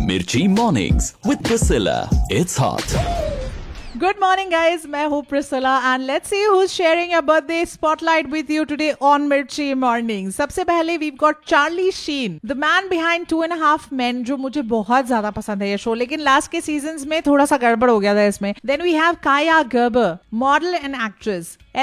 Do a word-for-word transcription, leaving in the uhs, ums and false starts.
Mirchi Mornings with Priscilla. It's hot. Good morning, guys. मैं हूँ Priscilla and let's see who's sharing your birthday spotlight with you today on Mirchi Morning. सबसे पहले we've got Charlie Sheen, the man behind Two and a Half Men, जो मुझे बहुत ज्यादा पसंद है ये शो, लेकिन लास्ट के सीजन्स में थोड़ा सा गड़बड़ हो गया था इसमें. Then we have Kaya Gerber, model and actress.